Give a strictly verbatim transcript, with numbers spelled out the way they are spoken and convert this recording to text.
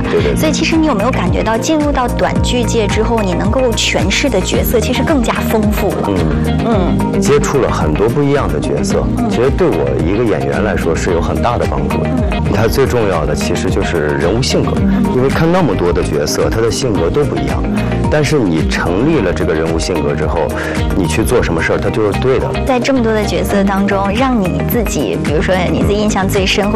对对。 所以其实你有没有感觉到，进入到短剧界之后，你能够诠释的角色其实更加丰富了？ 嗯嗯，接触了很多不一样的角色，其实对我一个演员来说是有很大的帮助的。它最重要的其实就是人物性格，因为看那么多的角色，他的性格都不一样。但是你成立了这个人物性格之后，你去做什么事儿，它就是对的。 在这么多的角色当中，让你自己，比如说你自己印象最深。